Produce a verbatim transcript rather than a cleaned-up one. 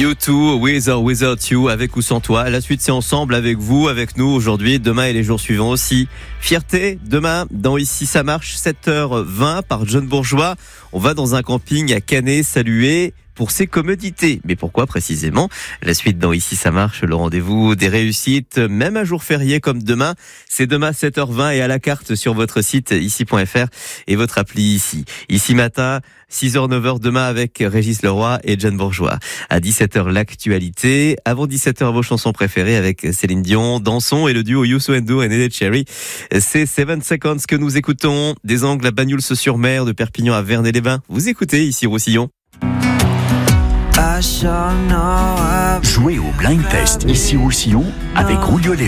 You Too, With or Without You, avec ou sans toi. La suite, c'est ensemble, avec vous, avec nous aujourd'hui, demain et les jours suivants aussi. Fierté, demain, dans Ici ça marche, sept heures vingt par John Bourgeois. On va dans un camping à Canet saluer pour ses commodités. Mais pourquoi précisément? La suite dans Ici ça marche, le rendez-vous des réussites, même un jour férié comme demain. C'est demain sept heures vingt et à la carte sur votre site ici point f r et votre appli Ici. Ici matin, six heures neuf heures demain avec Régis Leroy et John Bourgeois. À dix-sept heures l'actualité. Avant dix-sept heures vos chansons préférées avec Céline Dion, Danson et le duo Youssou N'Dour et Néné Cherry. C'est seven seconds que nous écoutons. Des Angles à Bagnols-sur-Mer, de Perpignan à Vernay-les-Bains. Vous écoutez Ici Roussillon. Jouez au Blind Test Ici Roussillon avec Rouliolé.